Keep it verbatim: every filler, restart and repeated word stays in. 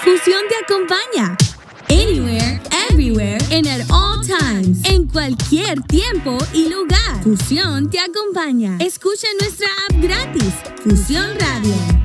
Fusión te acompaña. Anywhere, everywhere, and at all times. En cualquier tiempo y lugar. Fusión te acompaña. Escucha nuestra app gratis. Fusión Radio.